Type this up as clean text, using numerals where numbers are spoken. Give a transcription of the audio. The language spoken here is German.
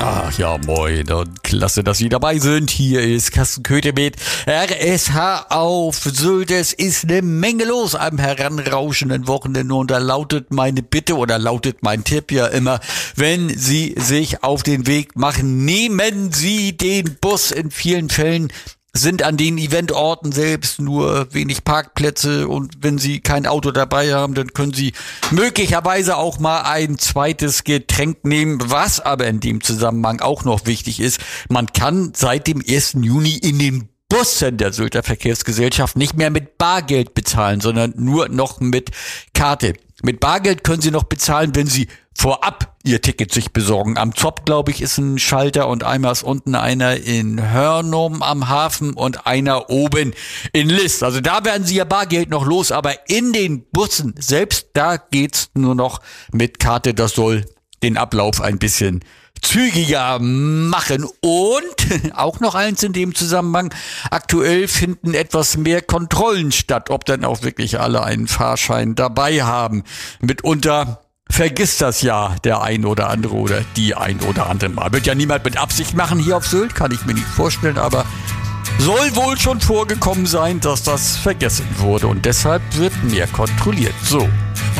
Ach ja, moin und klasse, dass Sie dabei sind. Hier ist Carsten Köthe mit RSH auf Sylt. Es ist eine Menge los am heranrauschenden Wochenende und da lautet meine Bitte oder lautet mein Tipp ja immer, wenn Sie sich auf den Weg machen, nehmen Sie den Bus. In vielen Fällen sind an den Eventorten selbst nur wenig Parkplätze und wenn Sie kein Auto dabei haben, dann können Sie möglicherweise auch mal ein zweites Getränk nehmen. Was aber in dem Zusammenhang auch noch wichtig ist, man kann seit dem 1. Juni in den Bussen der Sylter Verkehrsgesellschaft nicht mehr mit Bargeld bezahlen, sondern nur noch mit Karte. Mit Bargeld können Sie noch bezahlen, wenn Sie vorab Ihr Ticket sich besorgen. Am Zopp, glaube ich, ist ein Schalter und einmal ist unten einer in Hörnum am Hafen und einer oben in List. Also da werden Sie Ihr Bargeld noch los, aber in den Bussen selbst, da geht's nur noch mit Karte. Das soll den Ablauf ein bisschen zügiger machen. Und auch noch eins in dem Zusammenhang, aktuell finden etwas mehr Kontrollen statt, ob dann auch wirklich alle einen Fahrschein dabei haben. Mitunter vergisst das ja der ein oder andere oder die ein oder andere mal. Wird ja niemand mit Absicht machen hier auf Sylt, kann ich mir nicht vorstellen, aber soll wohl schon vorgekommen sein, dass das vergessen wurde und deshalb wird mehr kontrolliert. So.